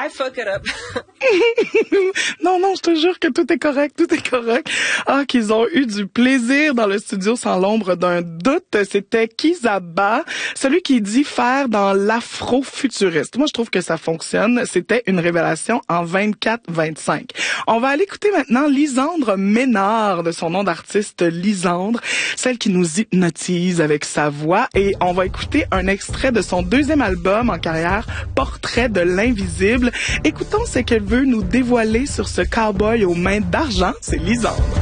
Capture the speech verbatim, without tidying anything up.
I fuck it up. Non, non, je te jure que tout est correct, tout est correct. Ah, qu'ils ont eu du plaisir dans le studio sans l'ombre d'un doute. C'était Kizaba, celui qui dit faire dans l'afro-futuriste. Moi, je trouve que ça fonctionne. C'était une révélation en vingt-quatre vingt-cinq. On va aller écouter maintenant Lisandre Ménard, de son nom d'artiste Lisandre, celle qui nous hypnotise avec sa voix. Et on va écouter un extrait de son deuxième album en carrière, Portrait de l'invisible. Écoutons ce qu'elle veut nous dévoiler sur ce cowboy aux mains d'argent. C'est Lisandre.